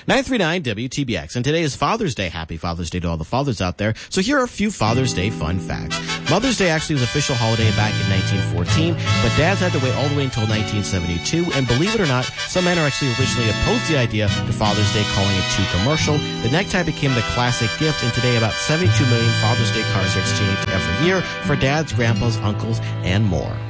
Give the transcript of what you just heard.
939 WTBX, and today is Father's Day. Happy Father's Day to all the fathers out there. So here are a few Father's Day fun facts. Mother's Day actually was an official holiday back in 1914, but dads had to wait all the way until 1972, and believe it or not, some men are actually originally opposed to the idea to Father's Day, calling it too commercial. The necktie became the classic gift, and today about 72 million Father's Day cards are exchanged every year for dads, grandpas, uncles, and more.